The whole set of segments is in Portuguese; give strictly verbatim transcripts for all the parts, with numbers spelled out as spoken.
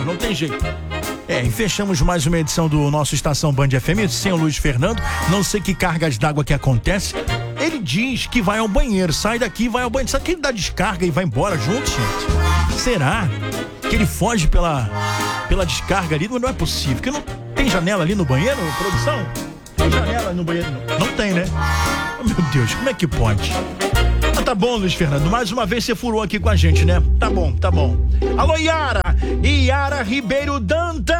não tem jeito. É, e fechamos mais uma edição do nosso Estação Band F M sem o Luiz Fernando. Não sei que cargas d'água que acontece. Ele diz que vai ao banheiro, sai daqui e vai ao banheiro. Sabe que ele dá descarga e vai embora junto, gente? Será que ele foge pela, pela descarga ali? Não é possível, porque não tem janela ali no banheiro, produção? Tem janela no banheiro? Não, não tem, né? Oh, meu Deus, como é que pode? Ah, tá bom, Luiz Fernando, mais uma vez você furou aqui com a gente, né? Tá bom, tá bom. Alô, Yara! Yara Ribeiro Dantas!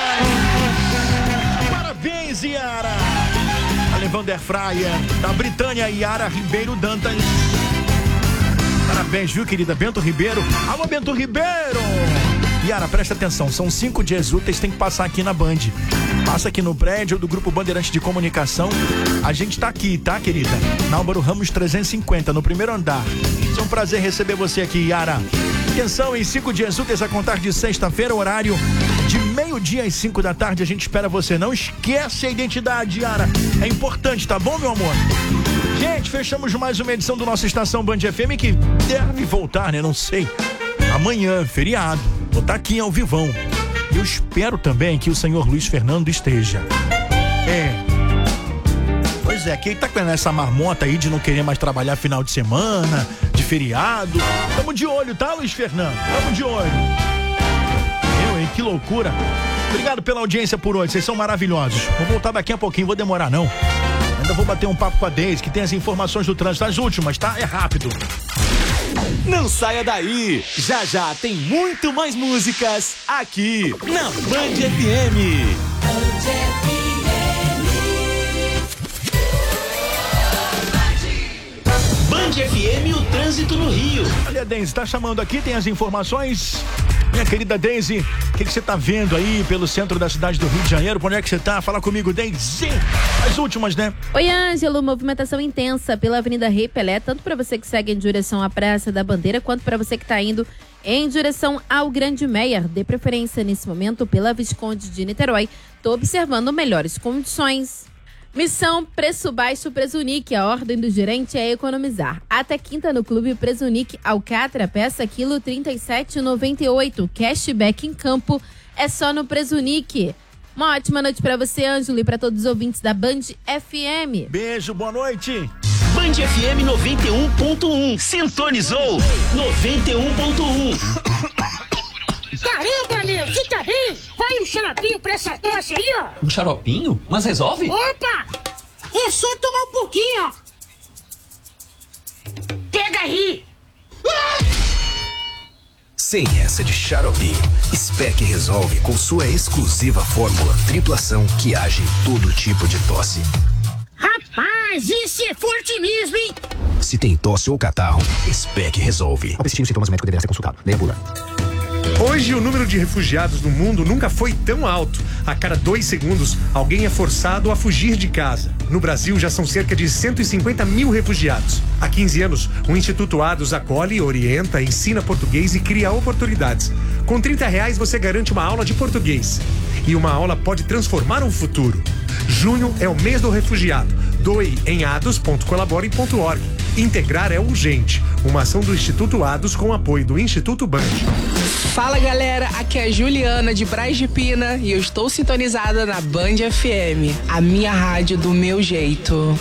Parabéns, Yara! A Levander Fryer, da Britânia, Yara Ribeiro Dantas. Parabéns, viu, querida? Bento Ribeiro. Alô, Bento Ribeiro! Yara, presta atenção, são cinco dias úteis, tem que passar aqui na Band. Passa aqui no prédio do Grupo Bandeirante de Comunicação. A gente tá aqui, tá, querida? Na Álvaro Ramos trezentos e cinquenta, no primeiro andar. É um prazer receber você aqui, Yara. Atenção, em cinco dias úteis a contar de sexta-feira, horário de meio-dia às cinco da tarde. A gente espera você. Não esquece a identidade, Yara. É importante, tá bom, meu amor? Gente, fechamos mais uma edição do nosso Estação Band F M, que deve voltar, né? Não sei. Amanhã, feriado. Vou estar aqui ao vivão. E eu espero também que o senhor Luiz Fernando esteja. É. Pois é, que ele tá com essa marmota aí de não querer mais trabalhar final de semana, de feriado. Tamo de olho, tá, Luiz Fernando? Tamo de olho. Eu, hein? Que loucura. Obrigado pela audiência por hoje, vocês são maravilhosos. Vou voltar daqui a pouquinho, vou demorar não. Ainda vou bater um papo com a Deise, que tem as informações do trânsito, as últimas, tá? É rápido. Não saia daí, já já tem muito mais músicas aqui na Band F M. Band F M. Band F M, o trânsito no Rio. Olha, Deise, tá chamando aqui, tem as informações. Minha querida Deise, o que você tá vendo aí pelo centro da cidade do Rio de Janeiro? Por onde é que você tá? Fala comigo, Deise. As últimas, né? Oi, Ângelo. Movimentação intensa pela Avenida Rei Pelé, tanto para você que segue em direção à Praça da Bandeira, quanto para você que tá indo em direção ao Grande Meier. De preferência, nesse momento, pela Visconde de Niterói. Tô observando melhores condições. Missão Preço Baixo Presunic. A ordem do gerente é economizar. Até quinta no Clube Presunic Alcatra, peça quilo trinta e sete reais e noventa e oito centavos. Cashback em campo é só no Presunic. Uma ótima noite pra você, Ângelo, e pra todos os ouvintes da Band F M. Beijo, boa noite. Band F M noventa e um ponto um. Sintonizou noventa e um ponto um. Caramba, meu, você tá bem? Vai um xaropinho pra essa tosse aí, ó. Um xaropinho? Mas resolve? Opa! É só tomar um pouquinho, ó. Pega aí. Ah! Sem essa de xarope, Spec resolve com sua exclusiva fórmula triplação que age em todo tipo de tosse. Rapaz, isso é forte mesmo, hein? Se tem tosse ou catarro, Spec resolve. Ao persistir os sintomas, o médico deverá ser consultado. Leia a bula. Hoje o número de refugiados no mundo nunca foi tão alto. A cada dois segundos, alguém é forçado a fugir de casa. No Brasil já são cerca de cento e cinquenta mil refugiados. Há quinze anos, o Instituto Ados acolhe, orienta, ensina português e cria oportunidades. Com trinta reais você garante uma aula de português. E uma aula pode transformar um futuro. Junho é o mês do refugiado. Doe em ados ponto colabore ponto org. Integrar é urgente. Uma ação do Instituto Ados com apoio do Instituto Band. Fala, galera, aqui é a Juliana de Braz de Pina e eu estou sintonizada na Band F M, a minha rádio do meu jeito.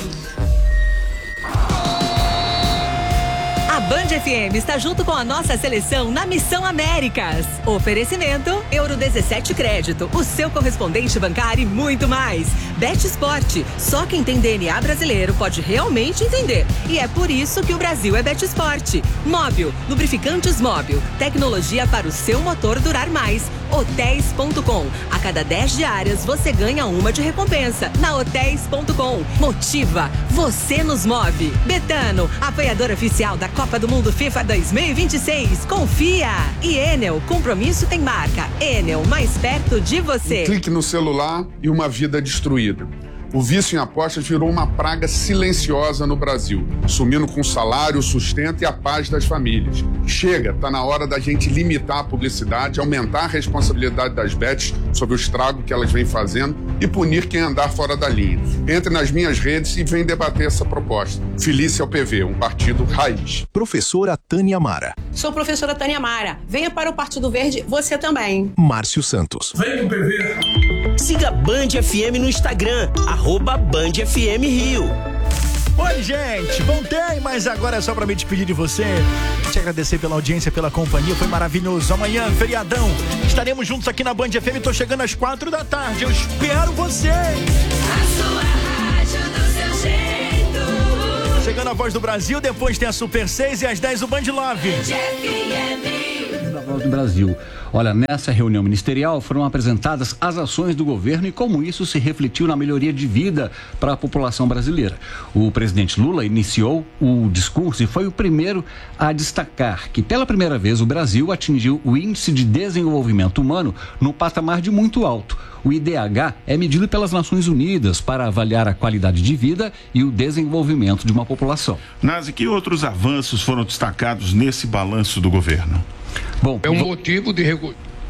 A Band F M está junto com a nossa seleção na Missão Américas. Oferecimento Euro dezessete Crédito, o seu correspondente bancário e muito mais. Bet Sport, só quem tem D N A brasileiro pode realmente entender. E é por isso que o Brasil é Bet Sport. Móbil, lubrificantes Móbil, tecnologia para o seu motor durar mais. Hotéis ponto com, a cada dez diárias você ganha uma de recompensa. Na Hotéis ponto com, motiva, você nos move. Betano, apoiador oficial da Copa do Mundo FIFA dois mil e vinte e seis. Confia. E Enel, compromisso tem marca. Enel, mais perto de você. Um clique no celular e uma vida destruída. O vício em apostas virou uma praga silenciosa no Brasil, sumindo com o salário, o sustento e a paz das famílias. Chega, tá na hora da gente limitar a publicidade, aumentar a responsabilidade das bets sobre o estrago que elas vêm fazendo e punir quem andar fora da linha. Entre nas minhas redes e vem debater essa proposta. Filie-se ao P V, um partido raiz. Professora Tânia Mara. Sou professora Tânia Mara. Venha para o Partido Verde, você também. Márcio Santos. Vem pro P V. Siga Band F M no Instagram, arroba Band F M Rio. Oi, gente, voltei, mas agora é só pra me despedir de você. Te agradecer pela audiência, pela companhia, foi maravilhoso. Amanhã, feriadão, estaremos juntos aqui na Band F M. Tô chegando às quatro da tarde, eu espero você. A sua rádio do seu jeito. Chegando a Voz do Brasil, depois tem a Super seis e às dez o Band Love. Band F M. Da Voz do Brasil. Olha, nessa reunião ministerial foram apresentadas as ações do governo e como isso se refletiu na melhoria de vida para a população brasileira. O presidente Lula iniciou o discurso e foi o primeiro a destacar que pela primeira vez o Brasil atingiu o Índice de Desenvolvimento Humano no patamar de muito alto. O I D H é medido pelas Nações Unidas para avaliar a qualidade de vida e o desenvolvimento de uma população. Nazi, que outros avanços foram destacados nesse balanço do governo? Bom, é um motivo de rego...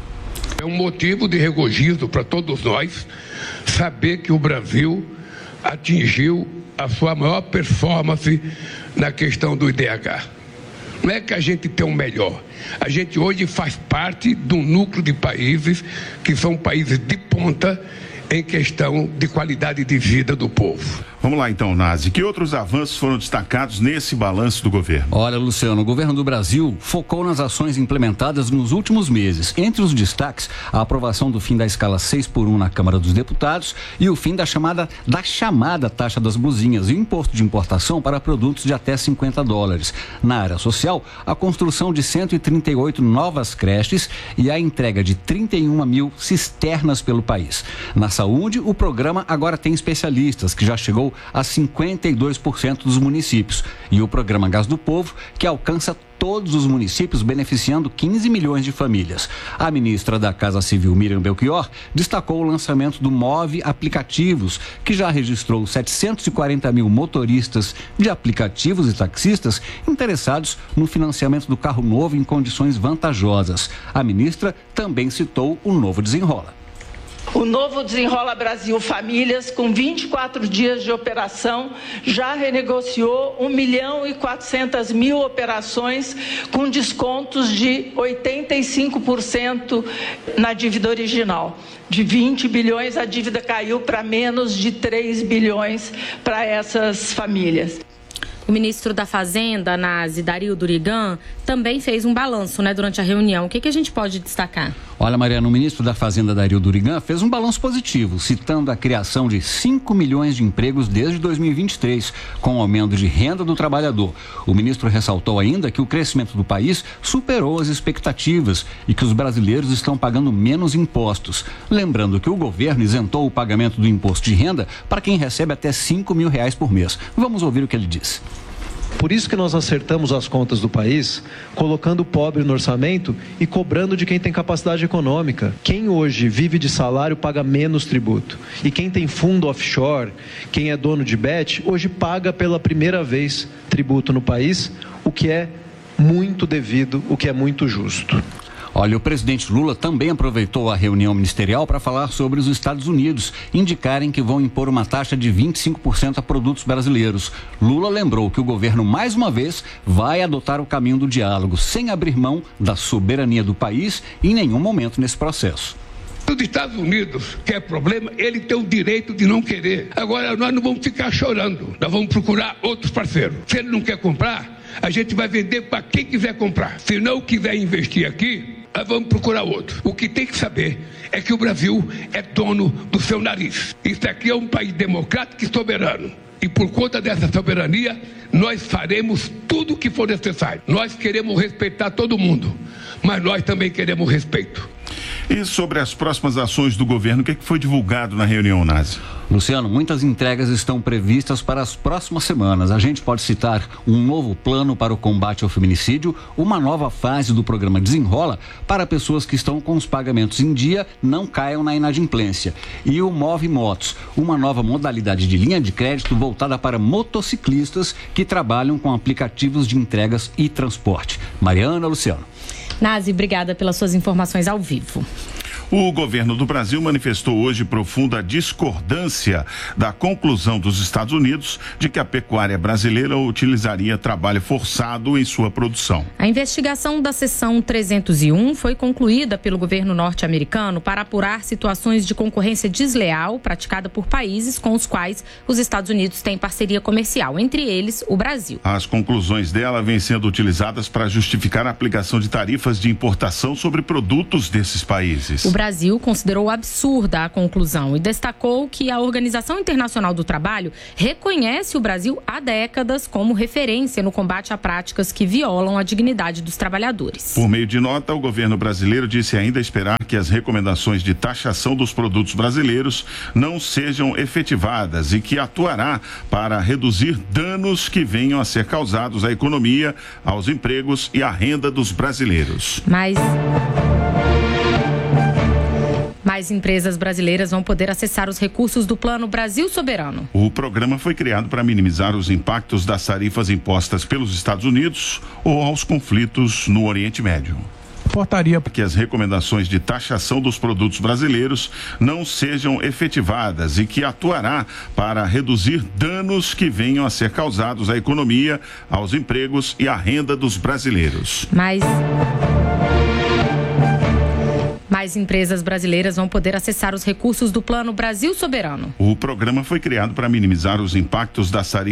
é um motivo de regozijo para todos nós saber que o Brasil atingiu a sua maior performance na questão do I D H. Não é que a gente tem um melhor. A gente hoje faz parte de um núcleo de países que são países de ponta em questão de qualidade de vida do povo. Vamos lá então, Nazi. Que outros avanços foram destacados nesse balanço do governo? Olha, Luciano, o governo do Brasil focou nas ações implementadas nos últimos meses. Entre os destaques, a aprovação do fim da escala seis por um na Câmara dos Deputados e o fim da chamada, da chamada taxa das blusinhas e o imposto de importação para produtos de até cinquenta dólares. Na área social, a construção de cento e trinta e oito novas creches e a entrega de trinta e uma mil cisternas pelo país. Na saúde, o programa agora tem especialistas, que já chegou a cinquenta e dois por cento dos municípios. E o programa Gás do Povo, que alcança todos os municípios, beneficiando quinze milhões de famílias. A ministra da Casa Civil, Miriam Belchior, destacou o lançamento do Move Aplicativos, que já registrou setecentos e quarenta mil motoristas de aplicativos e taxistas interessados no financiamento do carro novo em condições vantajosas. A ministra também citou o novo Desenrola. O novo Desenrola Brasil Famílias, com vinte e quatro dias de operação, já renegociou um milhão e quatrocentas mil operações com descontos de oitenta e cinco por cento na dívida original. De vinte bilhões, a dívida caiu para menos de três bilhões para essas famílias. O ministro da Fazenda, Nazi, Dario Durigan, também fez um balanço, né, durante a reunião. O que, que a gente pode destacar? Olha, Mariana, o ministro da Fazenda, Dario Durigan, fez um balanço positivo, citando a criação de cinco milhões de empregos desde dois mil e vinte e três, com aumento de renda do trabalhador. O ministro ressaltou ainda que o crescimento do país superou as expectativas e que os brasileiros estão pagando menos impostos. Lembrando que o governo isentou o pagamento do imposto de renda para quem recebe até cinco mil reais por mês. Vamos ouvir o que ele disse. Por isso que nós acertamos as contas do país, colocando o pobre no orçamento e cobrando de quem tem capacidade econômica. Quem hoje vive de salário paga menos tributo. E quem tem fundo offshore, quem é dono de bet, hoje paga pela primeira vez tributo no país, o que é muito devido, o que é muito justo. Olha, o presidente Lula também aproveitou a reunião ministerial para falar sobre os Estados Unidos indicarem que vão impor uma taxa de vinte e cinco por cento a produtos brasileiros. Lula lembrou que o governo, mais uma vez, vai adotar o caminho do diálogo, sem abrir mão da soberania do país em nenhum momento nesse processo. Os Estados Unidos quer problema, ele tem o direito de não querer. Agora, nós não vamos ficar chorando, nós vamos procurar outros parceiros. Se ele não quer comprar, a gente vai vender para quem quiser comprar. Se não quiser investir aqui, nós vamos procurar outro. O que tem que saber é que o Brasil é dono do seu nariz. Isso aqui é um país democrático e soberano. E por conta dessa soberania, nós faremos tudo o que for necessário. Nós queremos respeitar todo mundo, mas nós também queremos respeito. E sobre as próximas ações do governo, o que foi divulgado na reunião, Nazi? Luciano, muitas entregas estão previstas para as próximas semanas. A gente pode citar um novo plano para o combate ao feminicídio, uma nova fase do programa Desenrola para pessoas que estão com os pagamentos em dia não caiam na inadimplência. E o Move Motos, uma nova modalidade de linha de crédito voltada para motociclistas que trabalham com aplicativos de entregas e transporte. Mariana, Luciano. Nazi, obrigada pelas suas informações ao vivo. O governo do Brasil manifestou hoje profunda discordância da conclusão dos Estados Unidos de que a pecuária brasileira utilizaria trabalho forçado em sua produção. A investigação da seção trezentos e um foi concluída pelo governo norte-americano para apurar situações de concorrência desleal praticada por países com os quais os Estados Unidos têm parceria comercial, entre eles o Brasil. As conclusões dela vêm sendo utilizadas para justificar a aplicação de tarifas de importação sobre produtos desses países. O Brasil considerou absurda a conclusão e destacou que a Organização Internacional do Trabalho reconhece o Brasil há décadas como referência no combate a práticas que violam a dignidade dos trabalhadores. Por meio de nota, o governo brasileiro disse ainda esperar que as recomendações de taxação dos produtos brasileiros não sejam efetivadas e que atuará para reduzir danos que venham a ser causados à economia, aos empregos e à renda dos brasileiros. Mas... Mais empresas brasileiras vão poder acessar os recursos do Plano Brasil Soberano. O programa foi criado para minimizar os impactos das tarifas impostas pelos Estados Unidos ou aos conflitos no Oriente Médio. Portaria que as recomendações de taxação dos produtos brasileiros não sejam efetivadas e que atuará para reduzir danos que venham a ser causados à economia, aos empregos e à renda dos brasileiros. Mas... Mais empresas brasileiras vão poder acessar os recursos do Plano Brasil Soberano. O programa foi criado para minimizar os impactos das tarifas